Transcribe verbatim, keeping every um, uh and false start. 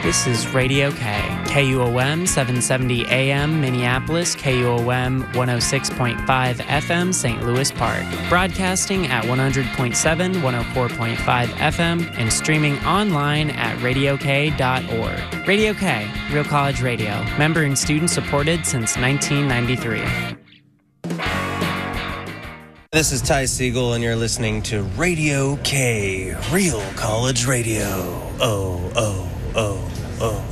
This is Radio K, K U O M seven seventy A M Minneapolis, K U O M one oh six point five F M Saint Louis Park. Broadcasting at one hundred point seven, one oh four point five F M and streaming online at radio k dot org. Radio K, Real College Radio, member and student supported since nineteen ninety-three. This is Ty Siegel, and you're listening to Radio K, Real College Radio. Oh, oh, oh, oh.